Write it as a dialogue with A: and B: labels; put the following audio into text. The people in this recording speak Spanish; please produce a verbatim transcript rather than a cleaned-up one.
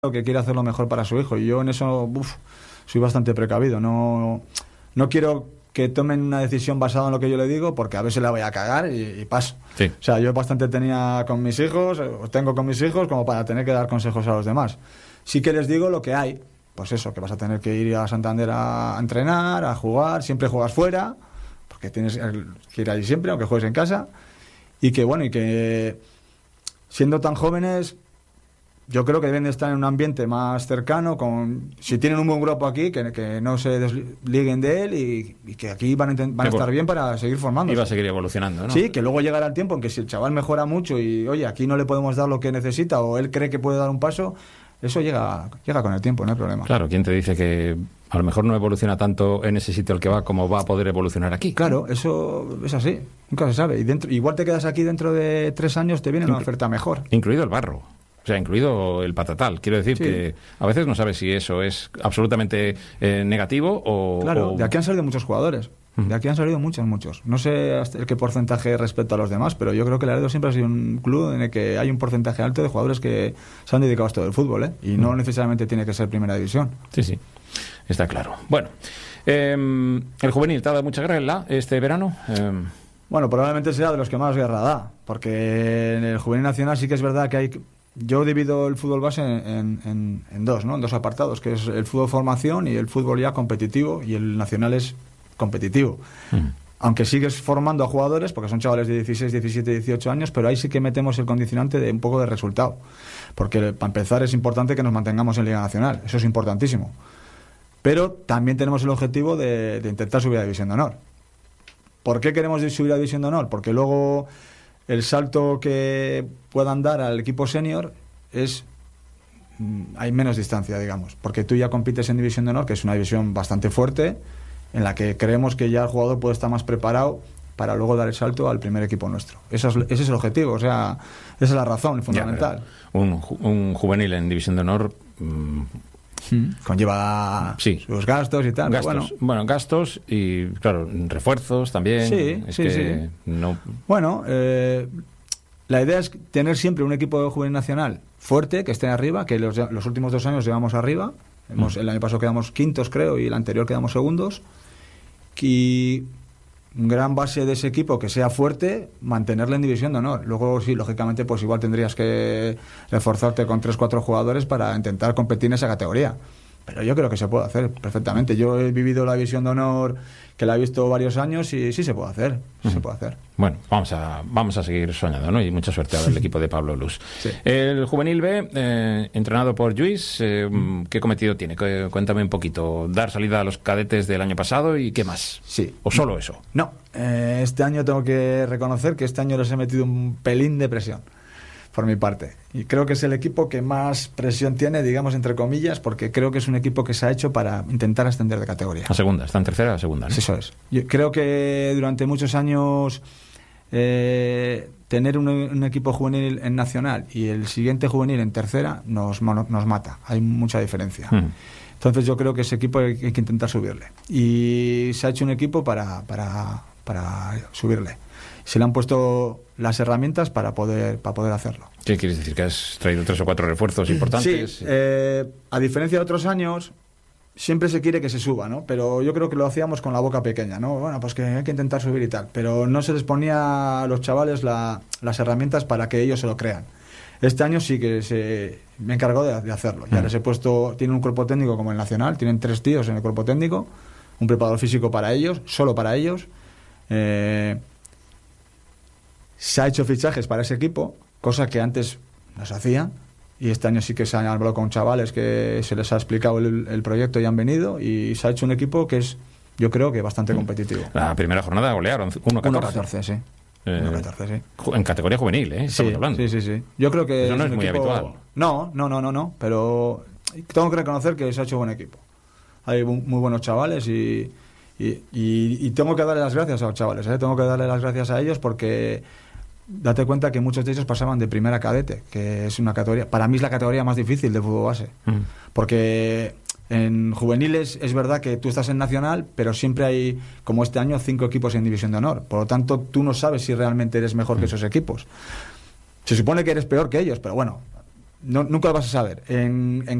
A: que quiere hacer lo mejor para su hijo, y yo en eso uf, soy bastante precavido. No, no quiero que tomen una decisión basada en lo que yo le digo, porque a veces la voy a cagar y, y paso.
B: Sí.
A: O sea, yo bastante tenía con mis hijos, o tengo con mis hijos, como para tener que dar consejos a los demás. Sí que les digo lo que hay, pues eso, que vas a tener que ir a Santander a entrenar, a jugar, siempre juegas fuera, porque tienes que ir allí siempre, aunque juegues en casa, y que bueno, y que siendo tan jóvenes, yo creo que deben de estar en un ambiente más cercano, con si tienen un buen grupo aquí, que, que no se desliguen de él, y, y que aquí van a, intent- van a estar bien para seguir formándose.
B: Y va a seguir evolucionando, ¿no?
A: Sí, que luego llegará el tiempo en que si el chaval mejora mucho y, oye, aquí no le podemos dar lo que necesita, o él cree que puede dar un paso, eso llega, llega con el tiempo, no hay problema.
B: Claro, ¿quién te dice que a lo mejor no evoluciona tanto en ese sitio al que va como va a poder evolucionar aquí?
A: Claro, eso es así, nunca se sabe. Y dentro, igual te quedas aquí, dentro de tres años te viene una
B: Inclu-
A: oferta mejor.
B: Incluido el barro. O sea, incluido el patatal. Quiero decir
A: Sí.
B: que a veces no sabes si eso es absolutamente eh, negativo o...
A: Claro,
B: o...
A: de aquí han salido muchos jugadores. De aquí han salido muchos, muchos. No sé hasta el qué porcentaje respecto a los demás, pero yo creo que Laredo siempre ha sido un club en el que hay un porcentaje alto de jugadores que se han dedicado a esto del fútbol, ¿eh? Y no necesariamente tiene que ser primera división.
B: Sí, sí, está claro. Bueno, eh, ¿el juvenil te ha dado mucha guerra este verano? Eh,
A: Bueno, probablemente sea de los que más guerra da, porque en el juvenil nacional sí que es verdad que hay... Yo divido el fútbol base en, en, en dos, ¿no? En dos apartados, que es el fútbol formación y el fútbol ya competitivo, y el nacional es competitivo. Mm. Aunque sigues formando a jugadores, porque son chavales de dieciséis, diecisiete, dieciocho años, pero ahí sí que metemos el condicionante de un poco de resultado. Porque para empezar es importante que nos mantengamos en Liga Nacional, eso es importantísimo. Pero también tenemos el objetivo de, de intentar subir a División de Honor. ¿Por qué queremos subir a División de Honor? Porque luego el salto que puedan dar al equipo senior es... hay menos distancia, digamos, porque tú ya compites en División de Honor, que es una división bastante fuerte, en la que creemos que ya el jugador puede estar más preparado para luego dar el salto al primer equipo nuestro. Eso es, ese es el objetivo, o sea, esa es la razón fundamental.
B: Ya, un, un juvenil en División de Honor mmm,
A: hmm. conlleva sí. sus gastos y tal.
B: Gastos,
A: bueno.
B: bueno, gastos y, claro, refuerzos también.
A: Sí,
B: es
A: sí,
B: que
A: sí.
B: No...
A: Bueno, eh, la idea es tener siempre un equipo de juvenil nacional fuerte, que esté arriba, que los, los últimos dos años llevamos arriba. Hemos, el año pasado quedamos quintos, creo, y el anterior quedamos segundos. Y gran base de ese equipo que sea fuerte, mantenerla en División de Honor. Luego, sí, lógicamente, pues igual tendrías que reforzarte con tres, cuatro jugadores para intentar competir en esa categoría. Pero yo creo que se puede hacer perfectamente. Yo he vivido la División de Honor, que la he visto varios años, y sí se puede hacer. Sí uh-huh. se puede hacer.
B: Bueno, vamos a vamos a seguir soñando, ¿no? Y mucha suerte al equipo de Pablo Luz. Sí. El Juvenil B, eh, entrenado por Lluís, eh, uh-huh. ¿qué cometido tiene? Cuéntame un poquito. Dar salida a los cadetes del año pasado y ¿qué más?
A: Sí.
B: ¿O solo eso?
A: No, eh, este año tengo que reconocer que este año les he metido un pelín de presión, por mi parte. Y creo que es el equipo que más presión tiene, digamos, entre comillas, porque creo que es un equipo que se ha hecho para intentar ascender de categoría.
B: A segunda, está en tercera a segunda, ¿no?
A: Eso es. Yo creo que durante muchos años eh, tener un, un equipo juvenil en nacional y el siguiente juvenil en tercera nos, nos mata. Hay mucha diferencia. Mm. Entonces yo creo que ese equipo hay que intentar subirle. Y se ha hecho un equipo para, para, para subirle. Se le han puesto las herramientas para poder para poder hacerlo.
B: ¿Qué quieres decir? ¿Que has traído tres o cuatro refuerzos importantes?
A: Sí, eh, a diferencia de otros años, siempre se quiere que se suba, ¿no? Pero yo creo que lo hacíamos con la boca pequeña, ¿no? Bueno, pues que hay que intentar subir y tal. Pero no se les ponía a los chavales la, las herramientas para que ellos se lo crean. Este año sí que se, me he encargado de, de hacerlo. Ya mm. les he puesto, tienen un cuerpo técnico como el Nacional, tienen tres tíos en el cuerpo técnico, un preparador físico para ellos, solo para ellos. Eh... Se ha hecho fichajes para ese equipo, cosa que antes no se hacían, y este año sí que se han hablado con chavales que se les ha explicado el, el proyecto y han venido, y se ha hecho un equipo que es, yo creo que bastante competitivo.
B: La primera jornada golearon uno
A: catorce, sí.
B: Eh,
A: uno catorce, sí.
B: En categoría juvenil, ¿eh? Estamos
A: sí,
B: hablando.
A: Sí, sí, sí. Yo creo que
B: eso no
A: es,
B: es muy
A: equipo...
B: habitual.
A: No, no, no, no, no, pero tengo que reconocer que se ha hecho buen equipo. Hay muy buenos chavales y, y, y, y tengo que darle las gracias a los chavales, ¿eh? Tengo que darle las gracias a ellos porque... Date cuenta que muchos de ellos pasaban de primera a cadete, que es una categoría, para mí es la categoría más difícil de fútbol base, mm. porque en juveniles es verdad que tú estás en nacional, pero siempre hay, como este año, cinco equipos en División de Honor, por lo tanto tú no sabes si realmente eres mejor mm. que esos equipos. Se supone que eres peor que ellos, pero bueno, no, nunca lo vas a saber. En, en